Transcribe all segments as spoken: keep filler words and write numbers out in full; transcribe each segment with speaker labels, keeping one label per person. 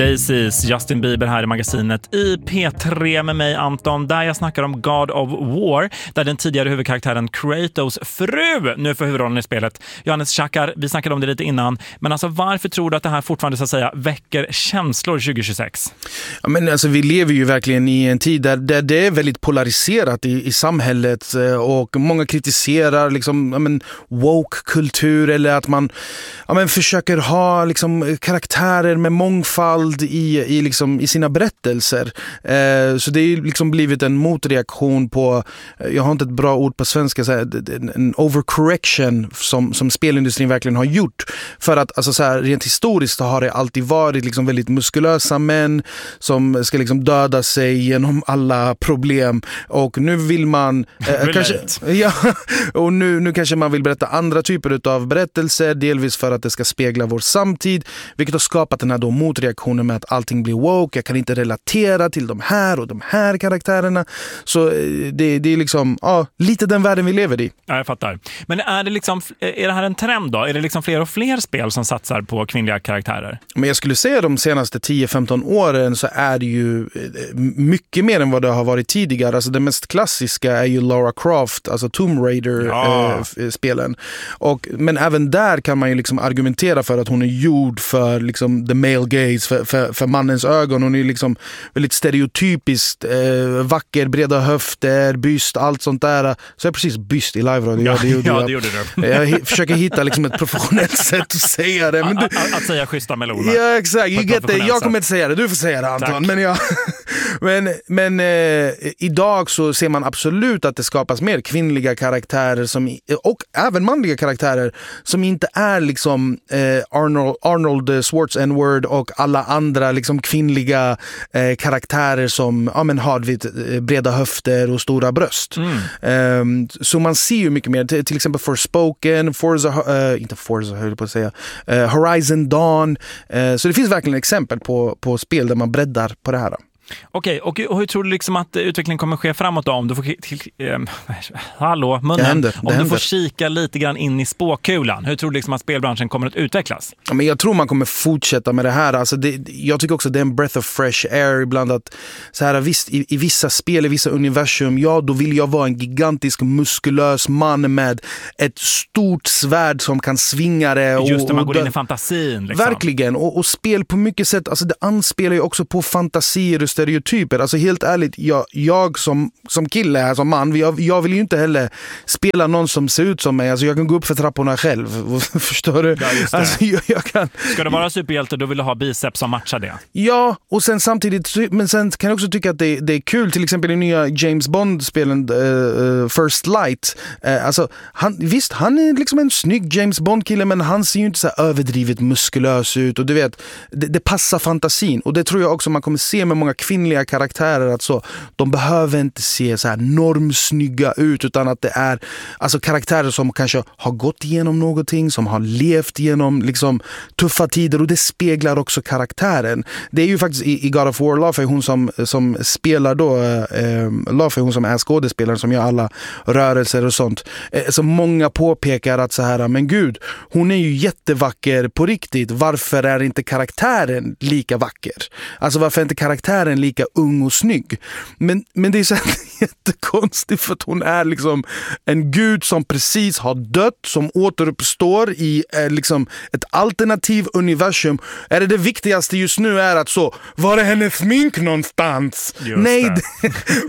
Speaker 1: Daisies, Justin Bieber här i magasinet i P tre med mig Anton, där jag snackar om God of War, där den tidigare huvudkaraktären Kratos fru nu får huvudrollen i spelet. Johannes Chakar, vi snackade om det lite innan, men alltså varför tror du att det här fortfarande så att säga väcker känslor tjugo tjugosex?
Speaker 2: Ja, men alltså vi lever ju verkligen i en tid där, där det är väldigt polariserat i, i samhället, och många kritiserar liksom, ja, men, woke-kultur, eller att man ja, men, försöker ha liksom karaktärer med mångfald i, i, liksom, i sina berättelser. Eh, så det är liksom blivit en motreaktion på, jag har inte ett bra ord på svenska, så här, en overcorrection som, som spelindustrin verkligen har gjort. För att alltså, så här, rent historiskt har det alltid varit liksom, väldigt muskulösa män som ska liksom, döda sig genom alla problem. Och nu vill man eh, kanske, ja, och nu, nu kanske man vill berätta andra typer av berättelser, delvis för att det ska spegla vår samtid, vilket har skapat den här då motreaktionen med att allting blir woke, jag kan inte relatera till de här och de här karaktärerna. Så det, det är liksom ja, lite den världen vi lever i.
Speaker 1: Ja, jag fattar. Men är det liksom, är det här en trend då? Är det liksom fler och fler spel som satsar på kvinnliga karaktärer? Men
Speaker 2: jag skulle säga de senaste tio femton åren så är det ju mycket mer än vad det har varit tidigare. Alltså det mest klassiska är ju Lara Croft, alltså Tomb Raider-spelen. Ja. Och, men även där kan man ju liksom argumentera för att hon är gjord för liksom the male gaze, för, för, för mannens ögon. Hon är liksom väldigt stereotypiskt eh, vacker, breda höfter, byst, allt sånt där. Så jag precis byst i live-radio.
Speaker 1: Ja,
Speaker 2: ja, det gjorde
Speaker 1: ja,
Speaker 2: jag.
Speaker 1: Det gjorde du.
Speaker 2: Jag h- försöker hitta liksom ett professionellt sätt att säga det. Men du,
Speaker 1: att, att, att säga schyssta meloner.
Speaker 2: Ja, exakt. You get it. Jag kommer inte säga det. Du får säga det, Anton. Men, ja. men, men eh, idag så ser man absolut att det skapas mer kvinnliga karaktärer som, och även manliga karaktärer som inte är liksom eh, Arnold, Arnold Schwarzenegger och alla andra liksom kvinnliga eh, karaktärer som ja, men har vid, breda höfter och stora bröst. Mm. Eh, så man ser ju mycket mer, till, till exempel Forspoken, Forza, eh, inte Forza höll jag på att säga, eh, Horizon Dawn. Eh, så det finns verkligen exempel på, på spel där man breddar på det här.
Speaker 1: Okej, okay, och hur tror du liksom att utvecklingen kommer ske framåt då? Om du får, till, eh, hallå, munnen.
Speaker 2: Händer,
Speaker 1: om du
Speaker 2: händer.
Speaker 1: får kika lite grann in i spåkulan. Hur tror du liksom att spelbranschen kommer att utvecklas?
Speaker 2: Ja, men jag tror man kommer fortsätta med det här. Alltså det, jag tycker också det är en breath of fresh air ibland att så här, visst, i, i vissa spel, i vissa universum, ja då vill jag vara en gigantisk muskulös man med ett stort svärd som kan svinga det. Och,
Speaker 1: just när man
Speaker 2: och,
Speaker 1: går in i fantasin. Liksom.
Speaker 2: Verkligen, och, och spel på mycket sätt, alltså det anspelar ju också på fantasier och stereotyper. Alltså helt ärligt, jag, jag som, som kille här, som man, jag, jag vill ju inte heller spela någon som ser ut som mig. Alltså jag kan gå upp för trapporna själv. Förstår du?
Speaker 1: Ja, just det.
Speaker 2: Alltså, jag, jag kan...
Speaker 1: Ska du vara superhjälte, då vill du ha biceps som matchar det.
Speaker 2: Ja, och sen samtidigt, men sen kan jag också tycka att det, det är kul, till exempel i nya James Bond-spelen uh, First Light. Uh, alltså, han, visst, han är liksom en snygg James Bond-kille, men han ser ju inte så här överdrivet muskulös ut. Och du vet, det, det passar fantasin. Och det tror jag också man kommer se med många kvinnliga karaktärer, att så, de behöver inte se så här normsnygga ut, utan att det är alltså karaktärer som kanske har gått igenom någonting, som har levt genom liksom tuffa tider, och det speglar också karaktären. Det är ju faktiskt i, i God of War, Laufey, hon som, som spelar då eh, Laufey, hon som är skådespelaren som gör alla rörelser och sånt. Eh, så många påpekar att så här, men gud, hon är ju jättevacker på riktigt. Varför är inte karaktären lika vacker? Alltså varför är inte karaktären lika ung och snygg? Men, men det är så här jättekonstigt, för att hon är liksom en gud som precis har dött, som återuppstår i eh, liksom ett alternativ universum. Är det det viktigaste just nu är att så, var är hennes smink någonstans?
Speaker 1: Just
Speaker 2: Nej,
Speaker 1: det.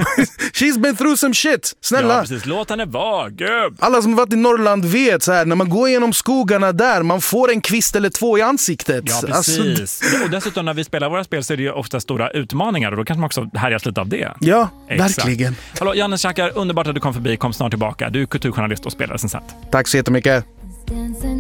Speaker 2: she's been through some shit. Snälla.
Speaker 1: Ja, precis. Låt henne vara, gud.
Speaker 2: Alla som har varit i Norrland vet så här, när man går igenom skogarna där, man får en kvist eller två i ansiktet.
Speaker 1: Ja, precis. Alltså, och dessutom när vi spelar våra spel så är det ju ofta stora utmaningar, och då kanske man också härjas lite av det.
Speaker 2: Ja,
Speaker 1: exakt.
Speaker 2: Verkligen.
Speaker 1: Hallå, Johannes Chakar, underbart att du kom förbi. Kom snart tillbaka. Du är kulturjournalist och spelare sen sett.
Speaker 2: Tack så jättemycket.